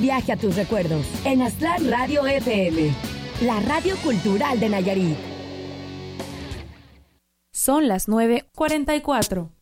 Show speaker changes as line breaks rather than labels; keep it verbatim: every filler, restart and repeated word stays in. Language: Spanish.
Viaje a tus recuerdos en Aztlán Radio F M, la radio cultural de Nayarit.
Son las nueve cuarenta y cuatro.